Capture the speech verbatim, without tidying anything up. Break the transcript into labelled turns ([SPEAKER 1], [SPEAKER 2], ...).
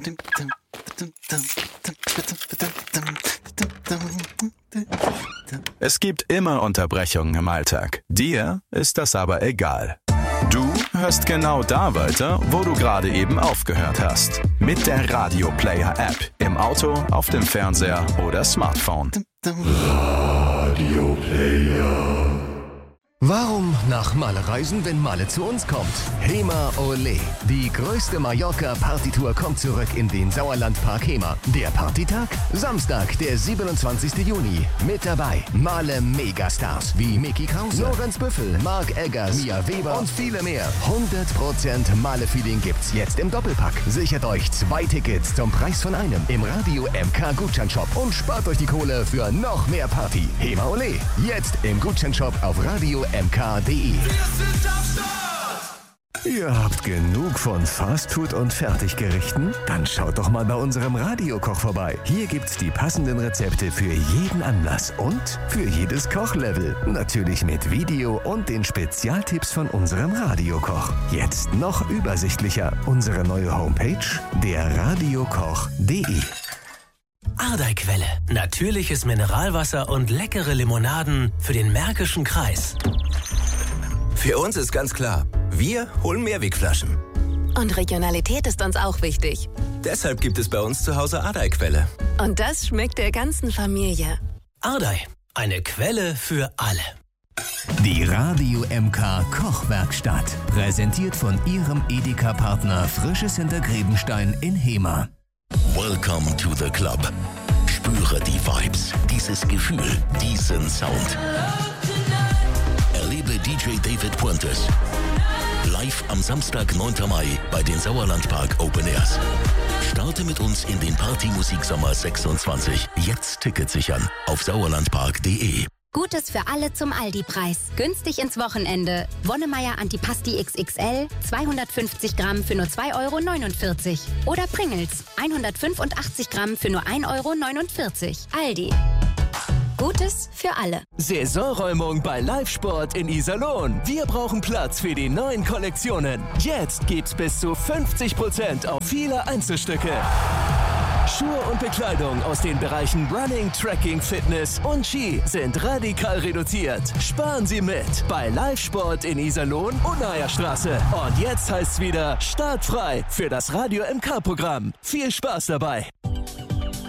[SPEAKER 1] Es gibt immer Unterbrechungen im Alltag. Dir ist das aber egal. Du hörst genau da weiter, wo du gerade eben aufgehört hast. Mit der Radio Player App. Im Auto, auf dem Fernseher oder Smartphone.
[SPEAKER 2] Radio Player.
[SPEAKER 3] Warum nach Malle reisen, wenn Malle zu uns kommt? Hema Ole. Die größte Mallorca-Partytour kommt zurück in den Sauerlandpark Hema. Der Partytag? Samstag, der siebenundzwanzigsten Juni. Mit dabei Malle Megastars wie Micky Krause, Lorenz Büffel, Mark Eggers, Mia Weber und viele mehr. hundert Prozent Malle-Feeling gibt's jetzt im Doppelpack. Sichert euch zwei Tickets zum Preis von einem im Radio M K Gutscheinshop und spart euch die Kohle für noch mehr Party. Hema Ole. Jetzt im Gutscheinshop auf Radio M K punkt de. Ihr habt genug von Fastfood und Fertiggerichten? Dann schaut doch mal bei unserem Radiokoch vorbei. Hier gibt's die passenden Rezepte für jeden Anlass und für jedes Kochlevel. Natürlich mit Video und den Spezialtipps von unserem Radiokoch. Jetzt noch übersichtlicher. Unsere neue Homepage, der radiokoch punkt de.
[SPEAKER 4] Ardei-Quelle. Natürliches Mineralwasser und leckere Limonaden für den Märkischen Kreis.
[SPEAKER 5] Für uns ist ganz klar, wir holen Mehrwegflaschen.
[SPEAKER 6] Und Regionalität ist uns auch wichtig.
[SPEAKER 5] Deshalb gibt es bei uns zu Hause Ardei-Quelle.
[SPEAKER 6] Und das schmeckt der ganzen Familie.
[SPEAKER 4] Ardei, eine Quelle für alle.
[SPEAKER 3] Die Radio M K Kochwerkstatt. Präsentiert von Ihrem Edeka-Partner Frisches Hintergräbenstein in Hema.
[SPEAKER 7] Welcome to the club. Spüre die Vibes, dieses Gefühl, diesen Sound. Erlebe D J David Puentes live am Samstag, neunten Mai bei den Sauerlandpark Open Airs. Starte mit uns in den Partymusik-Sommer sechsundzwanzig. Jetzt Tickets sichern auf sauerlandpark punkt de.
[SPEAKER 8] Gutes für alle zum Aldi-Preis. Günstig ins Wochenende. Wonnemeier Antipasti X X L, zweihundertfünfzig Gramm für nur zwei Euro neunundvierzig. Oder Pringles, hundertfünfundachtzig Gramm für nur ein Euro neunundvierzig. Aldi. Gutes für alle.
[SPEAKER 9] Saisonräumung bei Live-Sport in Iserlohn. Wir brauchen Platz für die neuen Kollektionen. Jetzt gibt's bis zu fünfzig Prozent auf viele Einzelstücke. Schuhe und Bekleidung aus den Bereichen Running, Trekking, Fitness und Ski sind radikal reduziert. Sparen Sie mit bei Live-Sport in Iserlohn, Unnajerstraße. Und jetzt heißt's wieder startfrei für das Radio M K-Programm. Viel Spaß dabei!